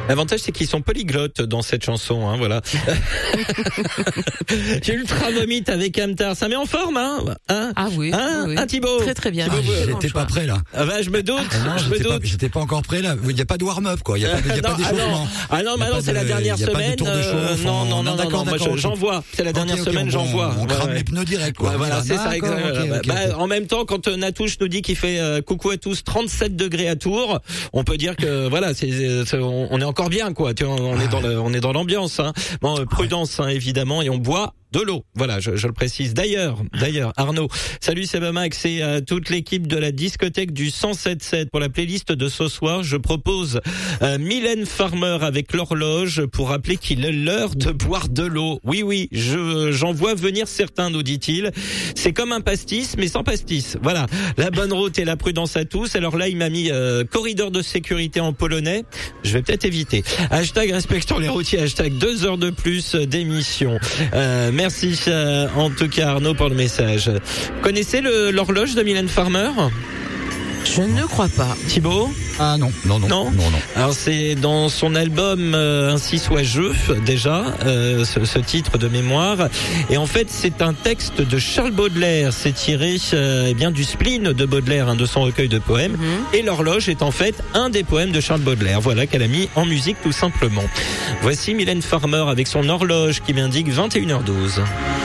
L'avantage, c'est qu'ils sont polyglottes dans cette chanson, hein, voilà. J'ai ultra vomite avec Amtar. Ça met en forme, hein? Ah oui. Oui. Thibaut. Très très bien. J'étais pas prêt là. Ah bah, je me doute. J'étais pas encore prêt là. Il n'y a pas de warm-up quoi. Il y a pas d'échauffement. Non, c'est la dernière semaine. Non, d'accord. Moi, j'en vois. C'est la dernière semaine, j'en vois. On crame les pneus direct quoi. Voilà, c'est ça. Okay. En même temps, quand Natouche nous dit qu'il fait coucou à tous, 37 degrés à Tours, on peut dire que voilà, on est encore bien quoi. Tu vois, on est dans l'ambiance. Hein. Bon, prudence hein, évidemment, et on boit de l'eau. Voilà, je le précise. D'ailleurs, Arnaud, salut, c'est Max et toute l'équipe de la discothèque du 107.7 pour la playlist de ce soir. Je propose Mylène Farmer avec l'horloge pour rappeler qu'il est l'heure de boire de l'eau. Oui, j'en vois venir certains, nous dit-il. C'est comme un pastis, mais sans pastis. Voilà, la bonne route et la prudence à tous. Alors là, il m'a mis corridor de sécurité en polonais. Je vais peut-être éviter. Hashtag respectons les routiers. Hashtag 2 heures de plus d'émission. Merci en tout cas Arnaud pour le message. Connaissez l'horloge de Mylène Farmer ? Je ne crois pas. Thibaut ? Ah non. Alors c'est dans son album Ainsi soit je déjà ce titre de mémoire, et en fait c'est un texte de Charles Baudelaire. C'est tiré du spleen de Baudelaire, de son recueil de poèmes, et l'horloge est en fait un des poèmes de Charles Baudelaire. Voilà qu'elle a mis en musique tout simplement. Voici Mylène Farmer avec son horloge qui m'indique 21h12.